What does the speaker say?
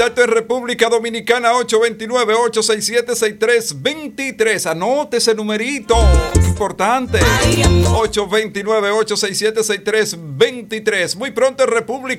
contacto en República Dominicana, 829-867-6323. Anote ese numerito, importante. 829-867-6323. Muy pronto en República